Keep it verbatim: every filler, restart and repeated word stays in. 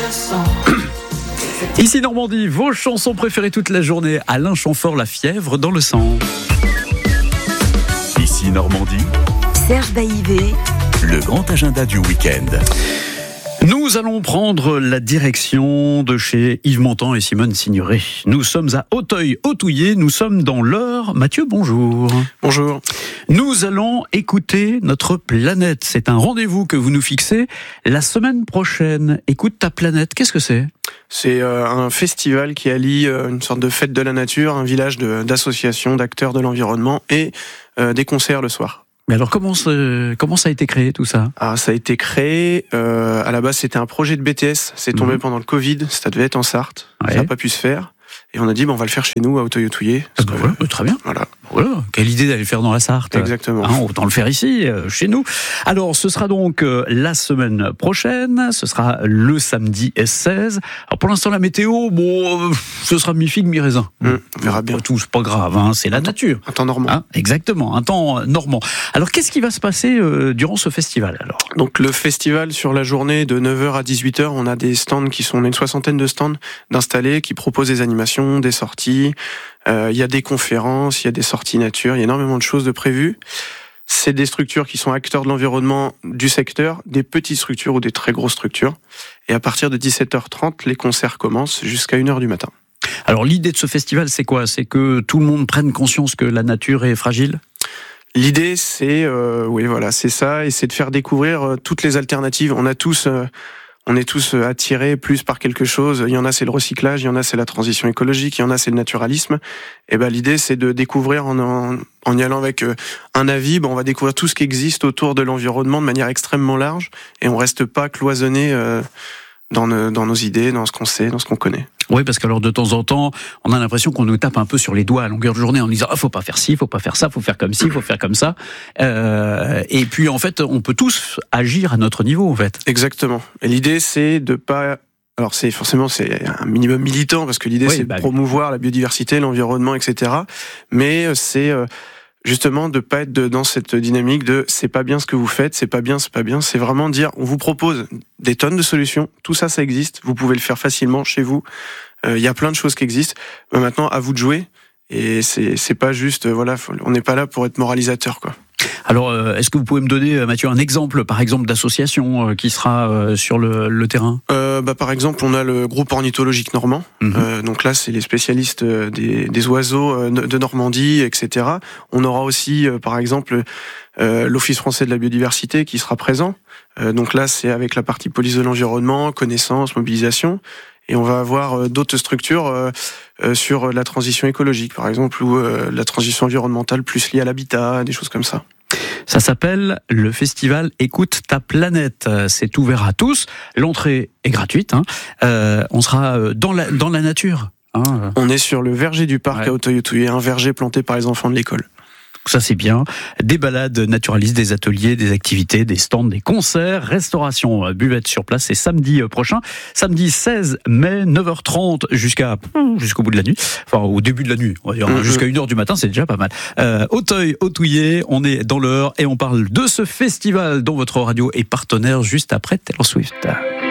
Ici Normandie, vos chansons préférées toute la journée. Alain Chamfort, La fièvre dans le sang. Ici Normandie, Serge Baïvé, le grand agenda du week-end. Nous allons prendre la direction de chez Yves Montand et Simone Signoret. Nous sommes à Auteuil-Autouillé, nous sommes dans l'Eure. Mathieu, bonjour. Bonjour. Nous allons écouter notre planète. C'est un rendez-vous que vous nous fixez la semaine prochaine. Écoute ta planète, qu'est-ce que c'est ? C'est euh, un festival qui allie euh, une sorte de fête de la nature, un village de, d'associations, d'acteurs de l'environnement et euh, des concerts le soir. Mais alors comment, comment ça a été créé tout ça ? Ah, ça a été créé, euh, à la base c'était un projet de B T S, c'est tombé mmh. pendant le Covid, ça devait être en Sarthe, ouais. Ça n'a pas pu se faire. Et on a dit, bah, on va le faire chez nous, à Auteuil-Autouillé. Ah bah voilà, très bien. Voilà. Voilà. Quelle idée d'aller le faire dans la Sarthe. Exactement. Hein, autant le faire ici, euh, chez nous. Alors, ce sera donc euh, la semaine prochaine. Ce sera le samedi seize. Alors, pour l'instant, la météo, bon, euh, ce sera mi-figue, mi-raisin. Mmh, on verra bien. Pas tout, c'est pas grave, hein, c'est la nature. Un temps normand. Hein, exactement, un temps normand. Alors, qu'est-ce qui va se passer euh, durant ce festival, alors ? Donc, le festival, sur la journée de neuf heures à dix-huit heures, on a des stands qui sont, on a une soixantaine de stands d'installés qui proposent des animations, des sorties. Il euh, y a des conférences, il y a des sorties nature, il y a énormément de choses de prévues. C'est des structures qui sont acteurs de l'environnement du secteur, des petites structures ou des très grosses structures. Et à partir de dix-sept heures trente, les concerts commencent jusqu'à une heure du matin. Alors l'idée de ce festival, c'est quoi ? C'est que tout le monde prenne conscience que la nature est fragile ? L'idée, c'est, euh, oui, voilà, c'est ça, et c'est de faire découvrir euh, toutes les alternatives. On a tous... Euh, On est tous attirés plus par quelque chose. Il y en a, c'est le recyclage. Il y en a, c'est la transition écologique. Il y en a, c'est le naturalisme. Et ben, l'idée, c'est de découvrir en, en, en y allant avec un avis. Ben, on va découvrir tout ce qui existe autour de l'environnement de manière extrêmement large. Et on reste pas cloisonné euh, dans, nos, dans nos idées, dans ce qu'on sait, dans ce qu'on connaît. Oui, parce qu'alors de temps en temps, on a l'impression qu'on nous tape un peu sur les doigts à longueur de journée en disant ah, faut pas faire ci, faut pas faire ça, faut faire comme ci, faut faire comme ça. Euh, et puis en fait, on peut tous agir à notre niveau en fait. Exactement. Et l'idée, c'est de pas. Alors c'est forcément c'est un minimum militant parce que l'idée oui, c'est bah, de promouvoir la biodiversité, l'environnement, et cetera. Mais c'est euh, justement de pas être de, dans cette dynamique de c'est pas bien ce que vous faites, c'est pas bien, c'est pas bien. C'est vraiment dire on vous propose des tonnes de solutions. Tout ça, ça existe. Vous pouvez le faire facilement chez vous. Il euh, y a plein de choses qui existent. Mais maintenant, à vous de jouer. Et c'est c'est pas juste euh, voilà, faut, on n'est pas là pour être moralisateur quoi. Alors, euh, est-ce que vous pouvez me donner, Mathieu, un exemple, par exemple, d'association euh, qui sera euh, sur le, le terrain ? euh, bah, Par exemple, on a le groupe ornithologique normand. Mmh. Euh, donc là, c'est les spécialistes des, des oiseaux de Normandie, et cetera. On aura aussi, euh, par exemple, euh, l'Office français de la biodiversité qui sera présent. Euh, donc là, c'est avec la partie police de l'environnement, connaissance, mobilisation. Et on va avoir d'autres structures euh, euh, sur la transition écologique, par exemple, ou euh, la transition environnementale plus liée à l'habitat, des choses comme ça. Ça s'appelle le festival Écoute ta planète. C'est ouvert à tous. L'entrée est gratuite. Hein. Euh, on sera dans la, dans la nature. Hein. On est sur le verger du parc ouais. à Auteuil-Autouillé, un verger planté par les enfants de l'école. Ça c'est bien. Des balades naturalistes, des ateliers, des activités, des stands, des concerts, restauration, buvette sur place. C'est samedi prochain, samedi seize mai, neuf heures trente jusqu'à jusqu'au bout de la nuit, enfin au début de la nuit, on va dire, mmh. jusqu'à une heure du matin, c'est déjà pas mal. Euh, Auteuil-Autouillé, on est dans l'heure et on parle de ce festival dont votre radio est partenaire juste après Taylor Swift.